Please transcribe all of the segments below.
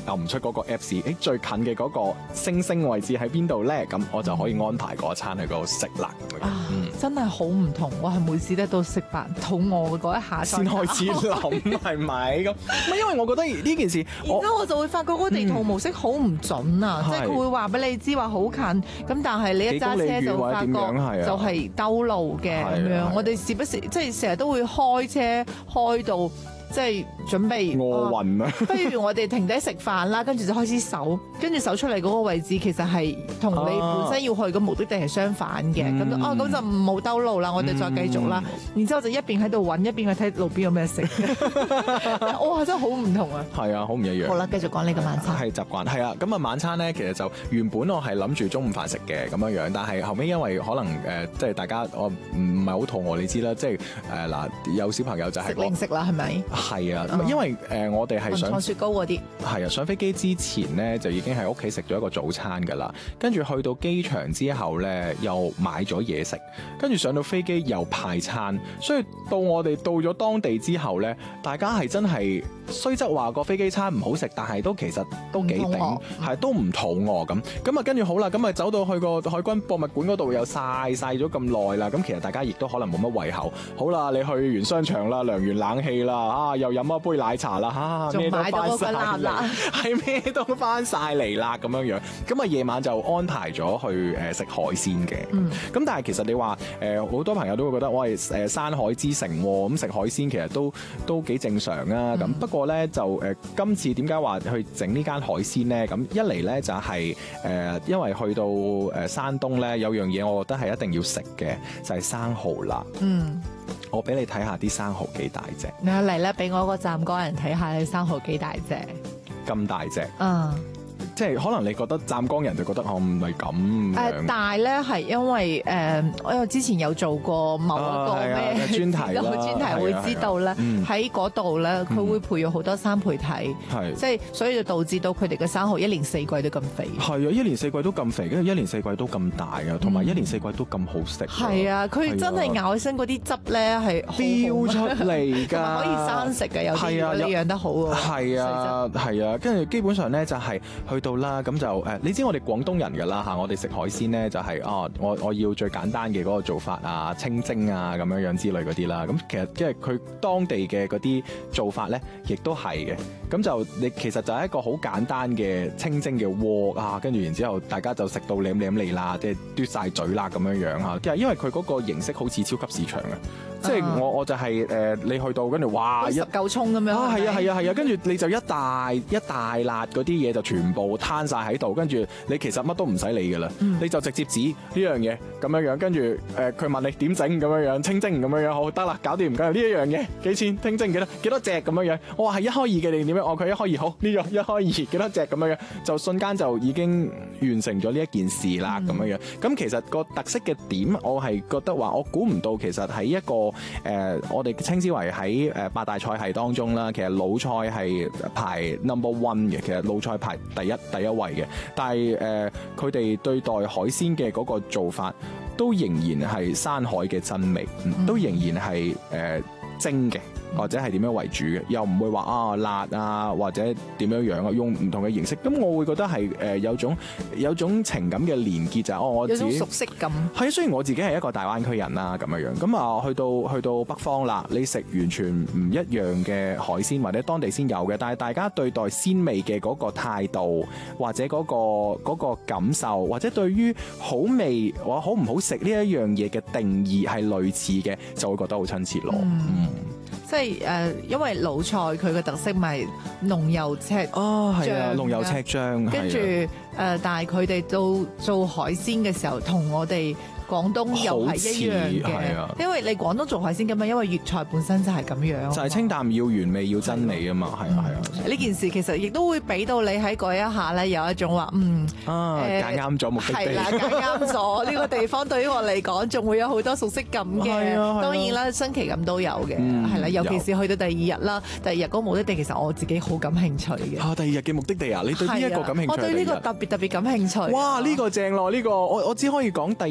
撳唔出嗰個 Apps， 最近嘅嗰個星星位置喺邊度咧？咁我就可以安排嗰一餐喺嗰度食啦。 真係好唔同，我係每次咧都食飯肚餓嗰一下先開始諗係咪咁？因為我覺得呢件事， 然之後我就會發覺嗰個地圖模式好唔準啊！即係佢會話俾你知話好近，咁但係你一揸車就發覺就係兜路嘅咁樣。我哋時不時即係成日都會開車開到。即係準備餓暈啊！ 不如我哋停低食飯啦，跟住就開始搜，跟住搜出嚟嗰個位置其實係同你本身要去嘅目的地係相反嘅，咁咁就唔好兜路啦，我哋再繼續啦。然之後就一邊喺度揾，一邊去睇路邊有咩食。哇！真係好唔同啊！ 係啊，好唔一樣。 好啦，繼續講呢個晚餐。 係習慣係啊，咁啊晚餐咧，其實就原本我係諗住中午飯食嘅咁樣樣，但係後尾因為可能即係大家我唔係好肚餓，你知啦，即係嗱有小朋友就係食零食啦，係咪？ 係啊，因為我哋係上雪糕嗰啲， 係啊，上飛機之前咧就已經喺屋企食咗一個早餐噶啦，跟住去到機場之後咧又買咗嘢食，跟住上到飛機又派餐，所以到我哋到咗當地之後咧，大家係真係雖則話個飛機餐唔好食，但係都其實都幾頂，係都唔肚餓咁啊，跟住好啦，咁啊走到去個海軍博物館嗰度又曬咗咁耐啦，咁其實大家亦都可能冇乜胃口，好啦，你去完商場啦，涼完冷氣啦，又飲一杯奶茶啦， 仲買到嗰個辣辣， 係咩都翻晒嚟啦咁樣樣，咁啊夜晚就安排咗去食海鮮嘅，咁但係其實你話好多朋友都會覺得我係山海之城喎，咁食海鮮其實都幾正常啊，咁不過咧就今次點解話去整呢間海鮮咧？咁一嚟咧就係因為去到山東咧有樣嘢，我覺得係一定要食嘅，就係生蠔啦。我俾你睇下啲生蠔幾大隻。 你嚟咧，俾我個湛江人睇下你生蠔幾大隻。 咁大隻。即係可能你覺得湛江人就覺得我唔係咁大咧係因為我之前有做過某一個咩專題會知道咧，喺嗰度咧佢會培育好多生培體，即係所以就導致到佢哋嘅生蠔一年四季都咁肥。係啊， 一年四季都咁肥，跟住一年四季都咁大啊，同埋一年四季都咁好食。係啊，佢真係咬起身嗰啲汁咧係飆出嚟㗎， 可以生食嘅，有啲你養得好喎。 係啊，係啊，跟住基本上咧就係去到啦，咁就你知我哋廣東人㗎啦嚇，我哋食海鮮咧就係我要最簡單嘅嗰個做法啊，清蒸啊咁樣之類嗰啲啦。咁其實即係佢當地嘅嗰啲做法咧，亦都係嘅。咁就你其實就係一個好簡單嘅清蒸嘅鍋啊，跟住然之後大家就食到舐嚟啦，即係嘟晒嘴啦咁樣樣嚇。因為佢嗰個形式好似超級市場啊。即係我就係你去到跟住哇十嚿葱咁樣係啊，跟住你就一大辣嗰啲嘢就全部攤晒喺度，跟住你其實乜都唔使理㗎啦，你就直接指呢樣嘢咁樣樣，跟住佢問你點整咁樣樣，清蒸咁樣樣，好得啦，搞掂唔緊要呢一樣嘢幾錢，清蒸幾多隻咁樣樣，我話係1開2嘅定點樣？佢1開2好呢個1開2幾多隻咁樣樣，就瞬間就已經完成咗呢一件事啦咁樣樣。咁其實個特色嘅點，我係覺得話我估唔到，其實喺一個我哋稱之為喺8大菜系當中啦，其實魯菜係排 No.1 嘅，其實魯菜排第一位嘅，但係佢哋對待海鮮嘅嗰個做法，都仍然係山海嘅真味，都仍然係蒸嘅。或者係點樣為主嘅，又唔會話辣啊，或者點樣啊，用唔同嘅形式。咁我會覺得係有種情感嘅連結，就係我自己有種熟悉感。 係，雖然我自己係一個大灣區人啦，咁樣咁啊，去到北方啦，你食完全唔一樣嘅海鮮，或者當地先有嘅，但係大家對待鮮味嘅嗰個態度，或者嗰個感受，或者對於好味或好唔好食呢一樣嘢嘅定義係類似嘅，就會覺得好親切咯。 即係因為魯菜佢嘅特色咪濃油赤醬係啊，濃油赤醬， 跟住但係佢哋做海鮮嘅時候，同我哋廣東又係一樣嘅，因為你廣東做海鮮咁嘛，因為粵菜本身就係咁樣， 就係清淡要原味要真美啊嘛，係啊。 呢件事其實亦都會俾到你喺嗰一下咧有一種話揀啱咗目的地， 係啦，揀啱咗呢個地方對於我嚟講，仲會有好多熟悉感嘅。當然啦，新奇感都有嘅，係啦，尤其是去到第2日啦，第2日嗰個目的地其實我自己好感興趣嘅。 第2日嘅目的地啊，你對呢一個感興趣？ 我對呢個特別感興趣。 哇，呢個正咯，呢個我只可以講第2日嘅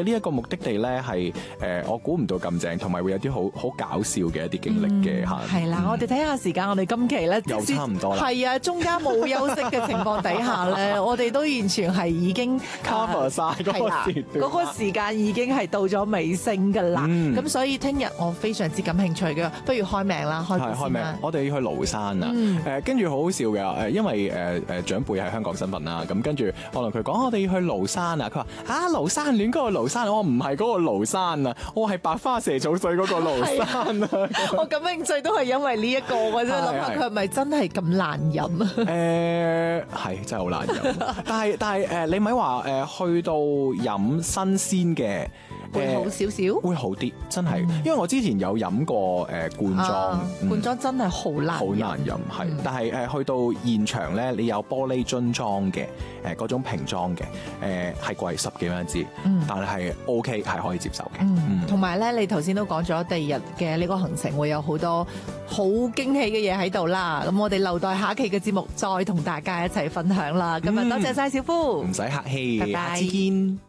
呢一個目的地咧係我估唔到咁正，同埋會有啲好搞笑嘅一啲經歷嘅嚇。 係啦，我哋睇下時間，我哋今期咧又差唔多啦。 係啊，中間冇休息嘅情況底下咧，我哋都完全係已經 cover 晒嗰個時段， 嗰個時間已經係到咗尾聲㗎啦。咁所以聽日我非常之感興趣嘅，不如開名啦，開名。 我哋要去廬山啊！跟住好好笑嘅，因為長輩係香港身份啦，咁跟住我同佢講，我哋要去廬山啊！佢話廬山戀嗰個廬山，我唔係嗰個廬山啊，我係百花蛇草水嗰個廬山啊！ 我感興趣都係因為呢一個嘅啫，諗下佢係咪真係咁難飲啊？ 係真係好難飲，但係你咪話去到飲新鮮嘅。 會好少少， 會好啲，真係，因為我之前有飲過罐裝， 罐裝真係好難飲，係，但係去到現場咧，你有玻璃樽裝嘅，嗰種瓶裝嘅，係貴10幾蚊一支，但係 OK 係可以接受嘅。同埋咧，你頭先都講咗第二日嘅呢個行程會有好多好驚喜嘅嘢喺度啦，咁我哋留待下期嘅節目再同大家一齊分享啦。今日多謝晒小夫， 唔使客氣， 拜拜， 下次見。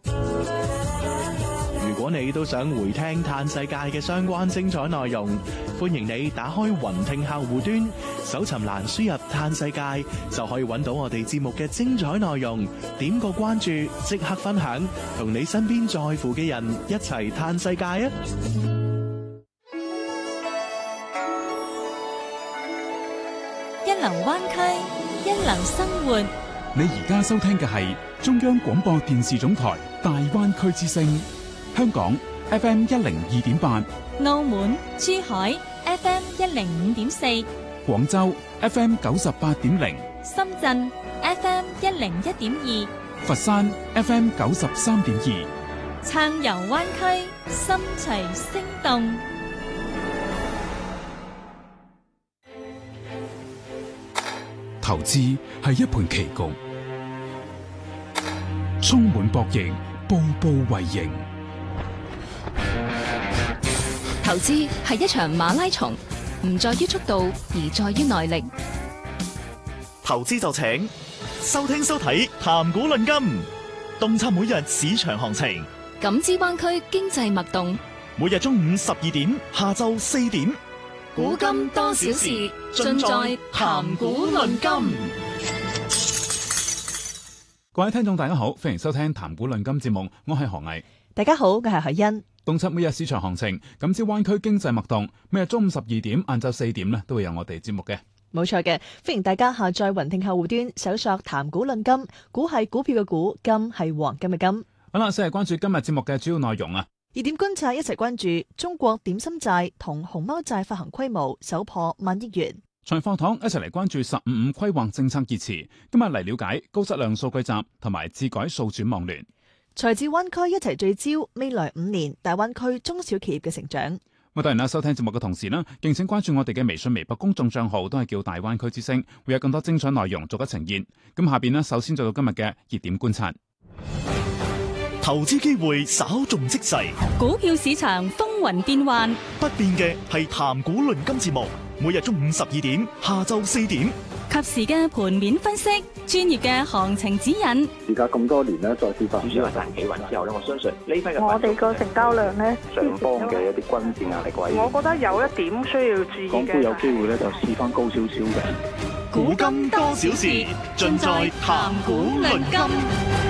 如果你都想回聽嘆世界嘅相關精彩內容，歡迎你打開雲聽客戶端，搜尋欄輸入嘆世界，就可以揾到我哋節目嘅精彩內容。點個關注，即刻分享，同你身邊在乎嘅人一齊嘆世界啊！ 一流灣區，一流生活。 你而家收聽嘅係中央廣播電視總台大灣區之聲。香港 FM 102.8， 澳門、珠海 FM 105.4， 廣州 FM 98.0， 深圳 FM 101.2， 佛山 FM 93.2。 撐遊灣區，心隨聲動。 投資係一盤棋局，充滿博弈，步步為營。 投資係一場馬拉松，唔在於速度，而在於耐力。 投資就請收聽收睇談股論金，洞察每日市場行情， 感知灣區經濟脈動。 每日中午12點，下晝4點， 古今多少事，盡在談股論金。 各位聽眾大家好，歡迎收聽談股論金節目，我係何毅。 大家好，我係海欣。 洞察每日市場行情，感知灣區經濟脈動。每日中午12點、晏晝4點咧，都會有我哋節目嘅。 冇錯嘅，歡迎大家下載雲聽客戶端，搜索談股論金，股係股票嘅股，金係黃金嘅金。 好啦，先係關注今日節目嘅主要內容啊。 熱點觀察，一齊關注中國點心債同熊貓債發行規模首破1萬億元。 財貨堂一齊嚟關注15規劃政策熱詞。今日嚟了解高質量數據集同埋智改數轉網聯。 財智灣區一齊聚焦未來5年大灣區中小企業嘅成長。 咁當然啦，收聽節目嘅同時呢，敬請關注我哋嘅微信、微博公眾賬號，都係叫大灣區之聲，會有更多精彩內容逐一呈現。咁下邊呢，首先做到今日嘅熱點觀察。 投資機會稍縱即逝， 股票市場風雲變幻， 不變嘅係談股論金節目，每日中午12點、下晝4點， 及時嘅盤面分析，專業嘅行情指引。 而家咁多年咧，再次發主要係賺企穩之後咧，我相信呢批嘅我哋個成交量咧， 上方嘅一啲均線壓力位， 我覺得有一點需要注意嘅。 港股有機會咧，就試翻高少少嘅。 古今多少事，盡在談股論金。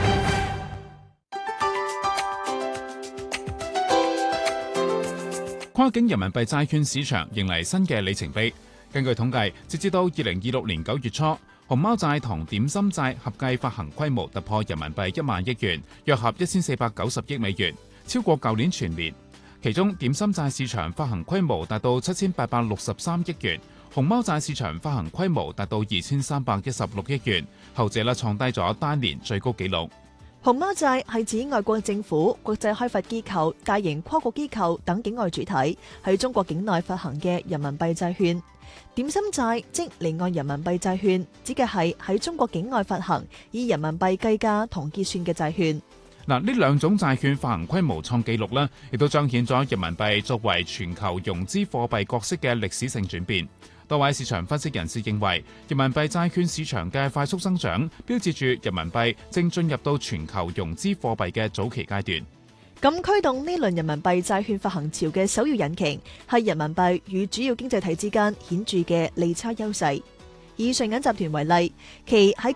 跨境人民幣債券市場迎嚟新嘅里程碑。根據統計，截至到2026年9月初，熊貓債同點心債合計發行規模突破人民幣1萬億元，約合1490億美元，超過舊年全年。其中點心債市場發行規模達到7863億元，熊貓債市場發行規模達到2316億元，後者創低咗單年最高紀錄。 熊貓債係指外國政府、國際開發機構、大型跨國機構等境外主體喺中國境內發行嘅人民幣債券。點心債即離岸人民幣債券，指嘅係喺中國境外發行以人民幣計價同結算嘅債券。 嗱，呢兩種債券發行規模創紀錄呢，亦都彰顯咗人民幣作為全球融資貨幣角色嘅歷史性轉變。多位市場分析人士認為，人民幣債券市場嘅快速增長，標誌住人民幣正進入到全球融資貨幣嘅早期階段。 咁驅動呢輪人民幣債券發行潮嘅首要引擎係人民幣與主要經濟體之間顯著嘅利差優勢。以瑞銀集團為例，其喺